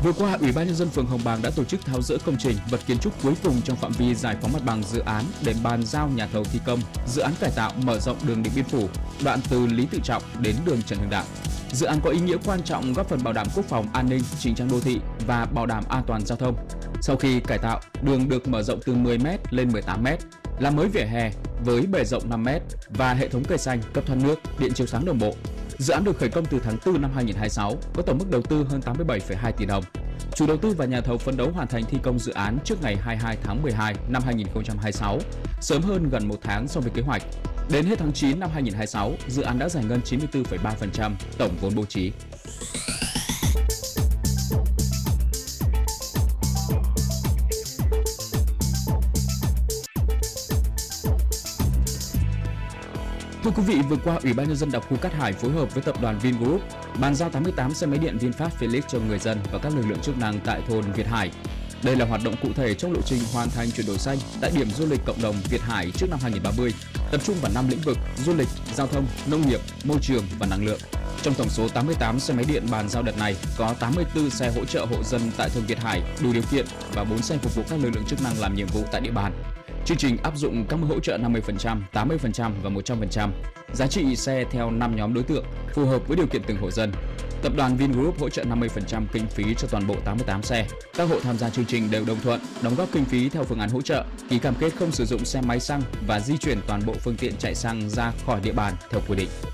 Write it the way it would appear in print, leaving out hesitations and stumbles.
Vừa qua, Ủy ban nhân dân phường Hồng Bàng đã tổ chức tháo dỡ công trình vật kiến trúc cuối cùng trong phạm vi giải phóng mặt bằng dự án để bàn giao nhà thầu thi công dự án cải tạo mở rộng đường Điện Biên Phủ, đoạn từ Lý Tự Trọng đến đường Trần Hưng Đạo. Dự án có ý nghĩa quan trọng góp phần bảo đảm quốc phòng an ninh, chỉnh trang đô thị và bảo đảm an toàn giao thông. Sau khi cải tạo, đường được mở rộng từ 10m lên 18m, làm mới vỉa hè với bề rộng 5m và hệ thống cây xanh, cấp thoát nước, điện chiếu sáng đồng bộ. Dự án được khởi công từ tháng 4 năm 2026, có tổng mức đầu tư hơn 87,2 tỷ đồng. Chủ đầu tư và nhà thầu phấn đấu hoàn thành thi công dự án trước ngày 22 tháng 12 năm 2026, sớm hơn gần 1 tháng so với kế hoạch. Đến hết tháng 9 năm 2026, dự án đã giải ngân 94,3% tổng vốn bố trí. Thưa quý vị, vừa qua, Ủy ban nhân dân đặc khu Cát Hải phối hợp với tập đoàn Vingroup bàn giao 88 xe máy điện VinFast Felix cho người dân và các lực lượng chức năng tại thôn Việt Hải. Đây là hoạt động cụ thể trong lộ trình hoàn thành chuyển đổi xanh tại điểm du lịch cộng đồng Việt Hải trước năm 2030, tập trung vào 5 lĩnh vực: du lịch, giao thông, nông nghiệp, môi trường và năng lượng. Trong tổng số 88 xe máy điện bàn giao đợt này, có 84 xe hỗ trợ hộ dân tại thôn Việt Hải đủ điều kiện và 4 xe phục vụ các lực lượng chức năng làm nhiệm vụ tại địa bàn. Chương trình áp dụng các mức hỗ trợ 50%, 80% và 100%. Giá trị xe theo 5 nhóm đối tượng, phù hợp với điều kiện từng hộ dân. Tập đoàn Vingroup hỗ trợ 50% kinh phí cho toàn bộ 88 xe. Các hộ tham gia chương trình đều đồng thuận, đóng góp kinh phí theo phương án hỗ trợ, ký cam kết không sử dụng xe máy xăng và di chuyển toàn bộ phương tiện chạy xăng ra khỏi địa bàn theo quy định.